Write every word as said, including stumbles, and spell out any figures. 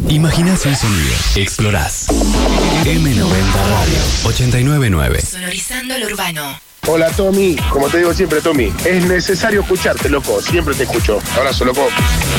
Imaginás un sonido. Explorás. eme noventa Radio ochenta y nueve punto nueve. Sonorizando lo urbano. Hola Tommy, como te digo siempre Tommy, es necesario escucharte, loco, siempre te escucho. Abrazo, loco.